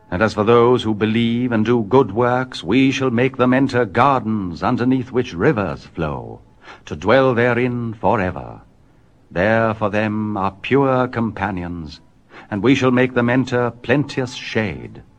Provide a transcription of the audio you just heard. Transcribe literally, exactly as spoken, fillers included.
And as for those who believe and do good works, we shall make them enter gardens underneath which rivers flow, to dwell therein forever. There for them are pure companions, and we shall make them enter plenteous shade.